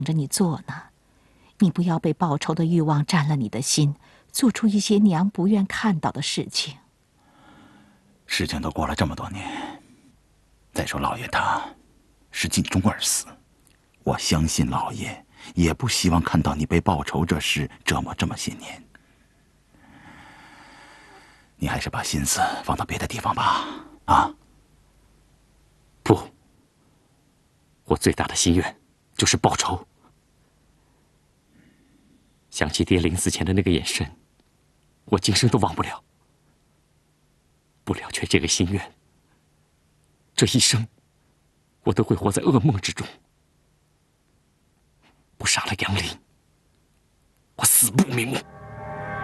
着你做呢。你不要被报仇的欲望占了你的心，做出一些娘不愿看到的事情。 事情都过了这么多年，再说老爷他是尽忠而死，我相信老爷也不希望看到你被报仇这事折磨这么些年。你还是把心思放到别的地方吧，啊？ 不，我最大的心愿就是报仇。想起爹临死前的那个眼神，我今生都忘不了。不了却这个心愿，这一生我都会活在噩梦之中。不杀了杨林，我死不瞑目。